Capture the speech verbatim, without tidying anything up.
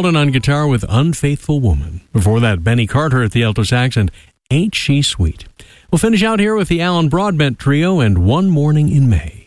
Walden on guitar with Unfaithful Woman. Before that, Benny Carter at the alto sax and Ain't She Sweet. We'll finish out here with the Alan Broadbent Trio and One Morning in May.